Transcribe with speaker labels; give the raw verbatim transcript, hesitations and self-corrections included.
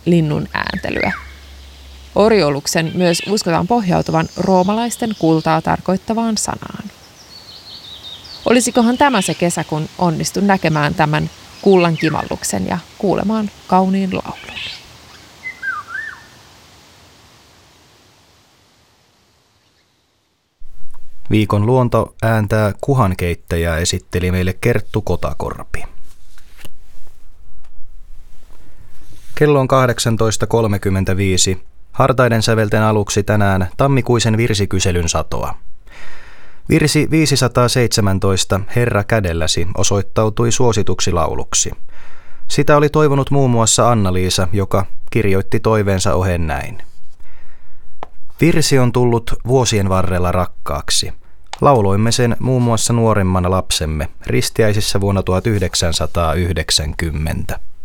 Speaker 1: linnun ääntelyä. Orioluksen myös uskotaan pohjautuvan roomalaisten kultaa tarkoittavaan sanaan. Olisikohan tämä se kesä, kun onnistun näkemään tämän kullan kimalluksen ja kuulemaan kauniin laulun?
Speaker 2: Viikon luonto ääntää kuhankeittäjää esitteli meille Kerttu Kotakorpi. Kello on kahdeksantoista kolmekymmentäviisi. Hartaiden sävelten aluksi tänään tammikuisen virsikyselyn satoa. Virsi viisisataaseitsemäntoista Herra kädelläsi osoittautui suosituksi lauluksi. Sitä oli toivonut muun muassa Anna-Liisa, joka kirjoitti toiveensa ohen näin. Virsi on tullut vuosien varrella rakkaaksi. Lauloimme sen muun muassa nuoremmana lapsemme ristiäisissä vuonna tuhatyhdeksänsataayhdeksänkymmentä.